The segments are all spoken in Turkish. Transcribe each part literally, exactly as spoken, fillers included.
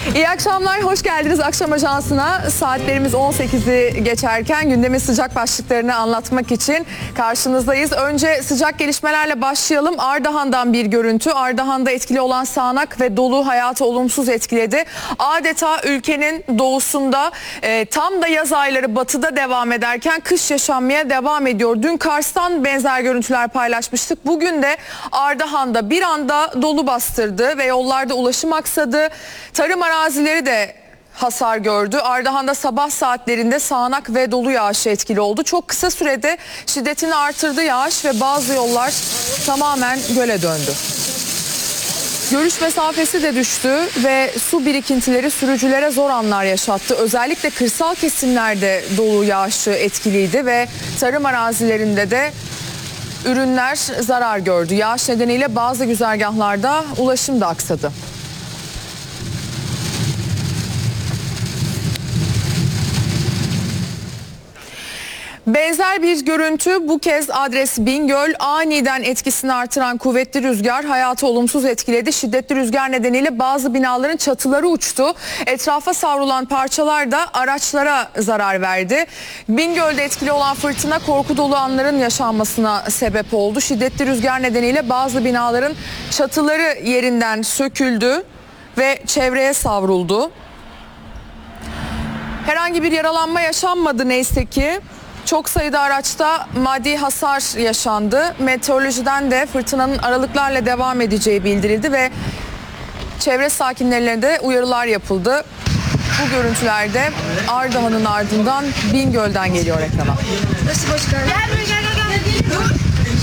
İyi akşamlar, hoş geldiniz Akşam Ajansı'na. Saatlerimiz on sekizi geçerken gündemin sıcak başlıklarını anlatmak için karşınızdayız. Önce sıcak gelişmelerle başlayalım. Ardahan'dan bir görüntü. Ardahan'da etkili olan sağanak ve dolu hayatı olumsuz etkiledi. Adeta ülkenin doğusunda e, tam da yaz ayları batıda devam ederken kış yaşanmaya devam ediyor. Dün Kars'tan benzer görüntüler paylaşmıştık. Bugün de Ardahan'da bir anda dolu bastırdı ve yollarda ulaşım aksadı. Tarım arazileri de hasar gördü. Ardahan'da sabah saatlerinde sağanak ve dolu yağışı etkili oldu. Çok kısa sürede şiddetini artırdı yağış ve bazı yollar tamamen göle döndü. Görüş mesafesi de düştü ve su birikintileri sürücülere zor anlar yaşattı. Özellikle kırsal kesimlerde dolu yağışı etkiliydi ve tarım arazilerinde de ürünler zarar gördü. Yağış nedeniyle bazı güzergahlarda ulaşım da aksadı. Benzer bir görüntü bu kez adres Bingöl. Aniden etkisini artıran kuvvetli rüzgar hayatı olumsuz etkiledi. Şiddetli rüzgar nedeniyle bazı binaların çatıları uçtu. Etrafa savrulan parçalar da araçlara zarar verdi. Bingöl'de etkili olan fırtına korku dolu anların yaşanmasına sebep oldu. Şiddetli rüzgar nedeniyle bazı binaların çatıları yerinden söküldü ve çevreye savruldu. Herhangi bir yaralanma yaşanmadı neyse ki. Çok sayıda araçta maddi hasar yaşandı. Meteorolojiden de fırtınanın aralıklarla devam edeceği bildirildi ve çevre sakinlerine de uyarılar yapıldı. Bu görüntülerde Ardahan'ın ardından Bingöl'den geliyor ekrana. Nasıl başkan? Gel buraya, gel gel gel. Dur.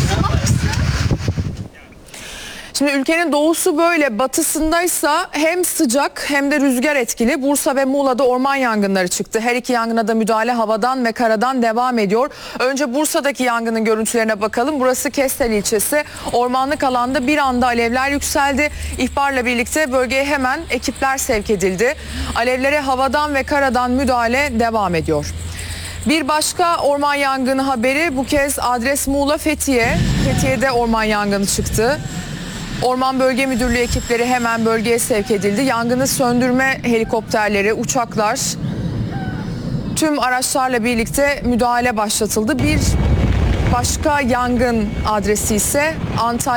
Şimdi ülkenin doğusu böyle, batısındaysa hem sıcak hem de rüzgar etkili. Bursa ve Muğla'da orman yangınları çıktı. Her iki yangına da müdahale havadan ve karadan devam ediyor. Önce Bursa'daki yangının görüntülerine bakalım. Burası Kestel ilçesi. Ormanlık alanda bir anda alevler yükseldi. İhbarla birlikte bölgeye hemen ekipler sevk edildi. Alevlere havadan ve karadan müdahale devam ediyor. Bir başka orman yangını haberi bu kez adres Muğla Fethiye. Fethiye'de orman yangını çıktı. Orman Bölge Müdürlüğü ekipleri hemen bölgeye sevk edildi. Yangını söndürme helikopterleri, uçaklar, tüm araçlarla birlikte müdahale başlatıldı. Bir başka yangın adresi ise Antalya.